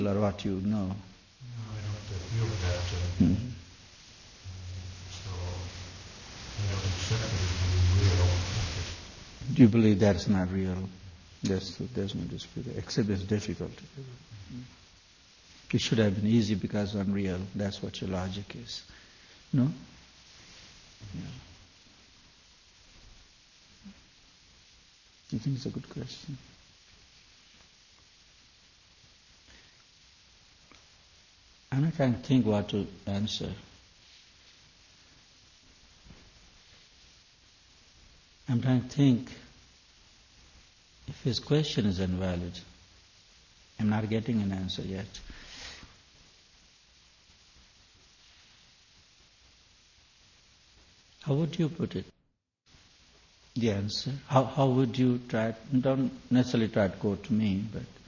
or what you know? No, I don't feel that. So I don't accept it as being real. Do you believe that's not real? There's no dispute. Except it's difficult. It should have been easy because unreal. That's what your logic is. No? Yeah. I think it's a good question. I'm not trying to think what to answer. I'm trying to think if his question is invalid. I'm not getting an answer yet. How would you put it? The answer? How would you try? Don't necessarily try to quote me, but